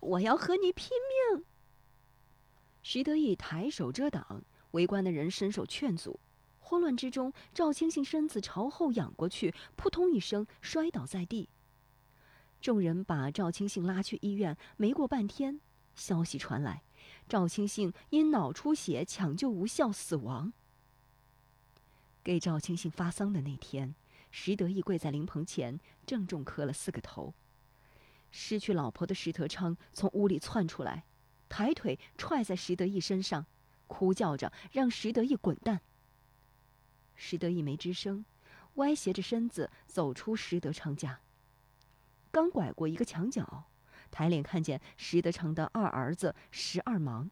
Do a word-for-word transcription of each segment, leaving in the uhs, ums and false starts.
我要和你拼命！”徐得意抬手遮挡，围观的人伸手劝阻。慌乱之中，赵青信身子朝后仰过去，扑通一声摔倒在地。众人把赵青信拉去医院，没过半天，消息传来，赵青信因脑出血抢救无效死亡。给赵青信发丧的那天，石得意跪在灵棚前，郑重磕了四个头。失去老婆的石德昌从屋里窜出来，抬腿踹在石得意身上，哭叫着让石得意滚蛋。石得意没吱声，歪斜着身子走出石德昌家。刚拐过一个墙角，抬脸看见石德昌的二儿子石二芒。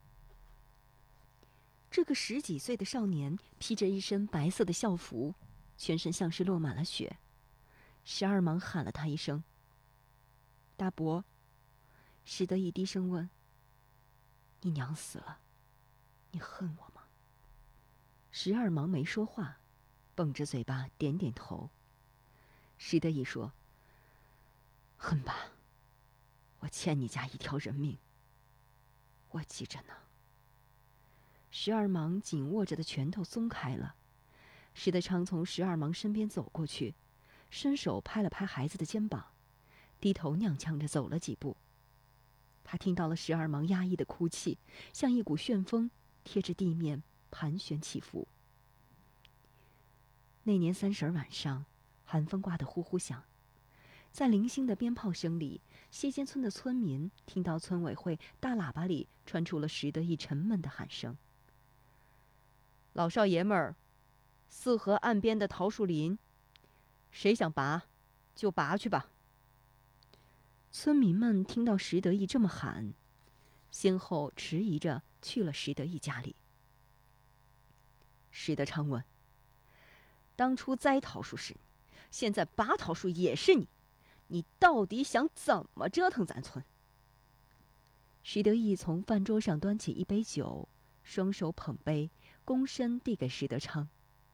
这个十几岁的少年披着一身白色的校服，全身像是落满了雪。石二芒喊了他一声：“大伯。”石得意低声问：“你娘死了，你恨我吗？”石二芒没说话，绷着嘴巴点点头。石得意说：“恨吧，我欠你家一条人命，我记着呢。”石二芒紧握着的拳头松开了。石德昌从石二芒身边走过去，伸手拍了拍孩子的肩膀，低头踉跄着走了几步。他听到了石二芒压抑的哭泣，像一股旋风贴着地面盘旋起伏。那年三十晚上，寒风刮得呼呼响，在零星的鞭炮声里，西间村的村民听到村委会大喇叭里传出了石得意沉闷的喊声：“老少爷们儿，四河岸边的桃树林，谁想拔就拔去吧。”村民们听到石得意这么喊，先后迟疑着去了石得意家里。石德昌问：“当初栽桃树是你，现在拔桃树也是你，你到底想怎么折腾咱村？”石得意从饭桌上端起一杯酒，双手捧杯，躬身递给石德昌：“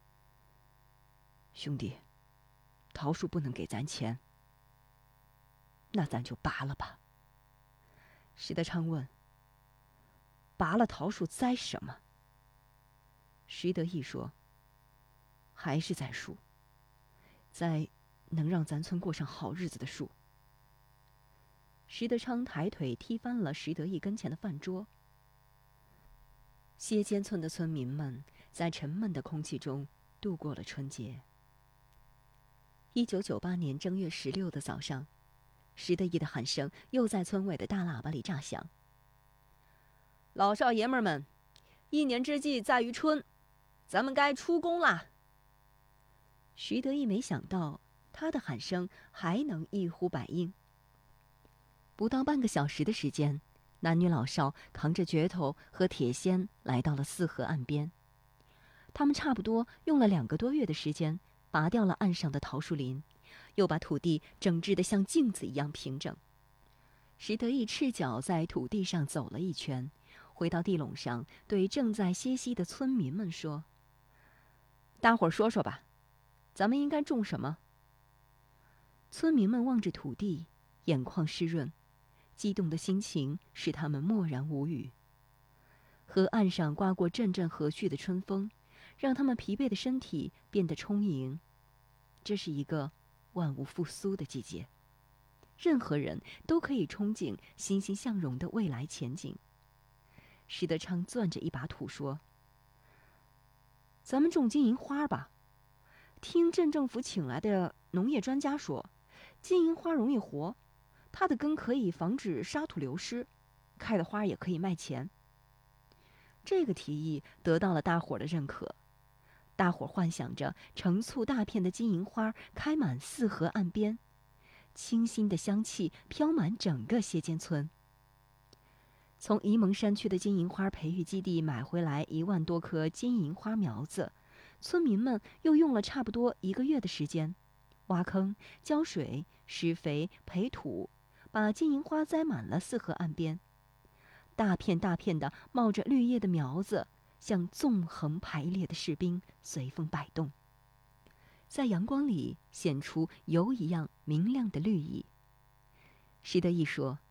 兄弟，桃树不能给咱钱，那咱就拔了吧。”石德昌问：“拔了桃树栽什么？”石得意说：“还是栽树，栽能让咱村过上好日子的树。”石德昌抬腿踢翻了石得意跟前的饭桌。歇间村的村民们在沉闷的空气中度过了春节。一九九八年正月十六的早上，石得意的喊声又在村委的大喇叭里炸响：“老少爷们们，一年之计在于春，咱们该出工啦！”徐得意没想到，他的喊声还能一呼百应。不到半个小时的时间，男女老少扛着镢头和铁锨来到了四河岸边。他们差不多用了两个多月的时间，拔掉了岸上的桃树林，又把土地整治得像镜子一样平整。石得意赤脚在土地上走了一圈，回到地垄上，对正在歇息的村民们说：“大伙儿说说吧，咱们应该种什么？”村民们望着土地，眼眶湿润，激动的心情使他们默然无语。河岸上刮过阵阵和煦的春风，让他们疲惫的身体变得充盈。这是一个万物复苏的季节，任何人都可以憧憬欣欣向荣的未来前景。石德昌攥着一把土说：“咱们种金银花吧。听镇政府请来的农业专家说，金银花容易活，它的根可以防止沙土流失，开的花也可以卖钱。”这个提议得到了大伙儿的认可。大伙儿幻想着成簇大片的金银花开满四河岸边，清新的香气飘满整个歇间村。从沂蒙山区的金银花培育基地买回来一万多棵金银花苗子，村民们又用了差不多一个月的时间，挖坑、浇水、施肥、培土，把金银花栽满了四河岸边。大片大片的冒着绿叶的苗子，像纵横排列的士兵，随风摆动，在阳光里显出油一样明亮的绿意。石得意说：“